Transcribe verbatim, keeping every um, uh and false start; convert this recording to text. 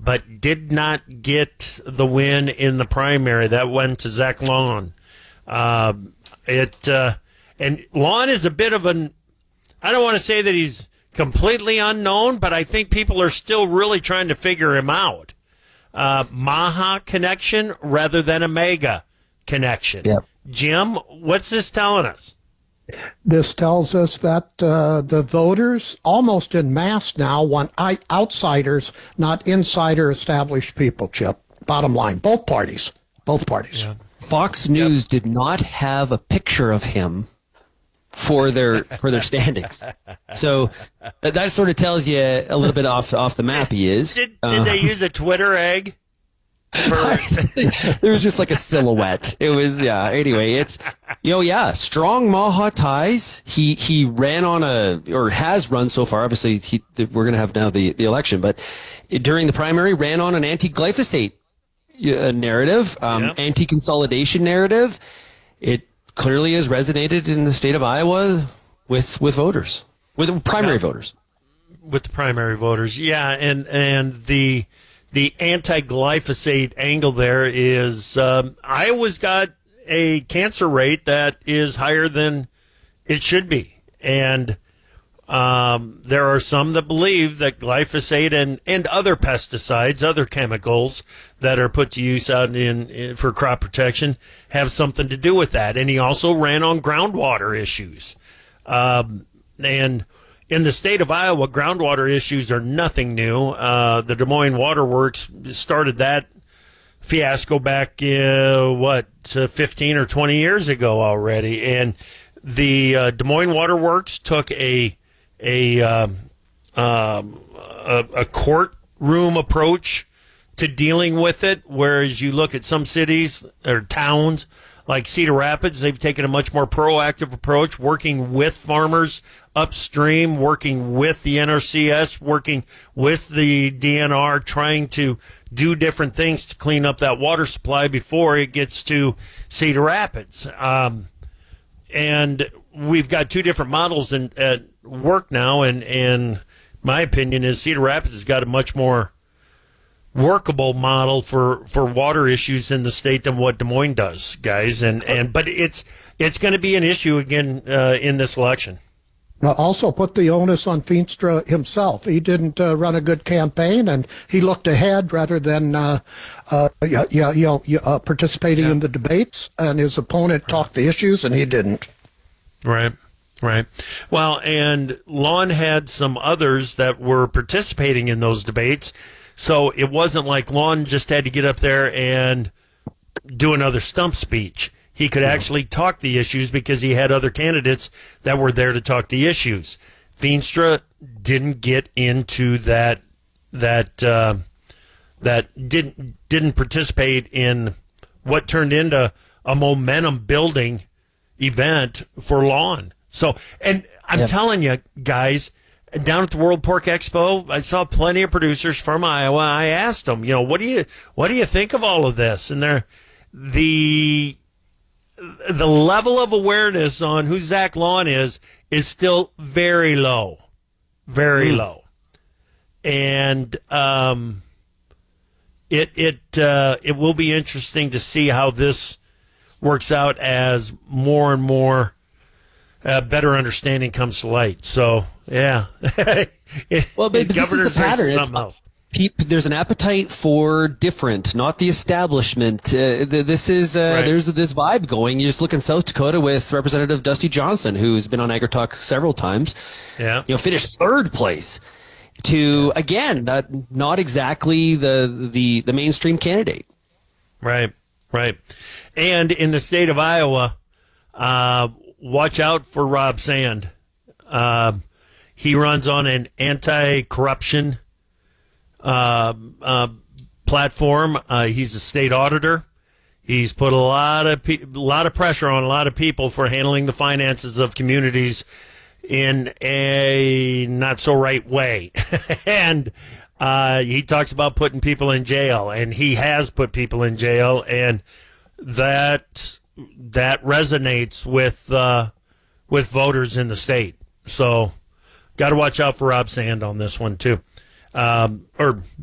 but did not get the win in the primary. That went to Zach Lawn. Uh, it uh, and Lawn is a bit of an, I don't want to say that he's completely unknown, but I think people are still really trying to figure him out. Uh, Maha connection rather than a mega connection. Yep. Jim, what's this telling us? This tells us that uh, the voters, almost en masse now, want I- outsiders, not insider established people, Chip. Bottom line, both parties. Both parties. Yeah. Fox News yep. did not have a picture of him for their for their standings. So that sort of tells you a little bit off off the map he is. Did, did uh, they use a Twitter egg? There was just like a silhouette. It was, yeah. Anyway, it's, you know, yeah, strong Maha ties. He he ran on a, or has run so far. Obviously, he, we're going to have now the, the election, but during the primary, ran on an anti-glyphosate uh, narrative, um, yep. anti-consolidation narrative. It clearly has resonated in the state of Iowa with with voters, with primary yeah. voters. With the primary voters, yeah, and and the. The anti-glyphosate angle there is um, Iowa's got a cancer rate that is higher than it should be. And um, there are some that believe that glyphosate and, and other pesticides, other chemicals that are put to use out in, in for crop protection have something to do with that. And he also ran on groundwater issues. Um, and... In the state of Iowa, groundwater issues are nothing new. Uh, the Des Moines Water Works started that fiasco back, uh, what, uh, fifteen or twenty years ago already. And the uh, Des Moines Water Works took a a, um, um, a, a courtroom approach to dealing with it, whereas you look at some cities or towns like Cedar Rapids, they've taken a much more proactive approach, working with farmers upstream, working with the N R C S, working with the D N R, trying to do different things to clean up that water supply before it gets to Cedar Rapids. Um, and we've got two different models in, at work now, and, and my opinion is Cedar Rapids has got a much more workable model for, for water issues in the state than what Des Moines does, guys. And, and but it's it's going to be an issue again uh, in this election. Now, also put the onus on Feenstra himself. He didn't uh, run a good campaign, and he looked ahead rather than uh, uh, yeah, yeah, you know, uh, participating yeah. in the debates. And his opponent talked the issues, and he didn't. Right. Right. Well, and Lawn had some others that were participating in those debates. So it wasn't like Lawn just had to get up there and do another stump speech. He could actually talk the issues because he had other candidates that were there to talk the issues. Feenstra didn't get into that that uh, that didn't didn't participate in what turned into a momentum building event for Lawn. So, and I'm yep. telling you guys, down at the World Pork Expo, I saw plenty of producers from Iowa. I asked them, you know, what do you what do you think of all of this? And they're the the level of awareness on who Zach Lawn is is still very low, very mm. low, and um, it it uh, it will be interesting to see how this works out as more and more uh, better understanding comes to light. So yeah, well, but, but this is the pattern. It's, there's an appetite for different, not the establishment. Uh, this is uh, right. There's this vibe going. You just look in South Dakota with Representative Dusty Johnson, who's been on AgriTalk several times. Yeah, you know, finished third place. To yeah. again, not, not exactly the the the mainstream candidate. Right, right. And in the state of Iowa, uh, watch out for Rob Sand. Uh, he runs on an anti-corruption Uh, uh, platform. Uh, he's a state auditor. He's put a lot of pe- a lot of pressure on a lot of people for handling the finances of communities in a not so right way. and uh, he talks about putting people in jail, and he has put people in jail, and that that resonates with uh, with voters in the state. So, got to watch out for Rob Sand on this one too. Um, or